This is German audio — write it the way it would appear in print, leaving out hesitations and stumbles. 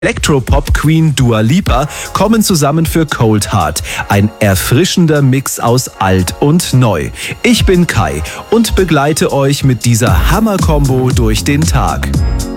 Elektropop-Queen Dua Lipa kommen zusammen für Cold Heart. Ein erfrischender Mix aus alt und neu. Ich bin Kai und begleite euch mit dieser Hammer-Kombo durch den Tag.